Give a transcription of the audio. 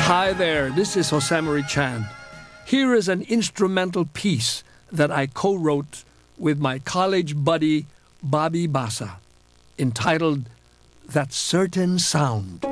Hi there, this is Hosamari Chan. Here is an instrumental piece that I co-wrote with my college buddy Bobby Bassa, entitled That Certain Sound.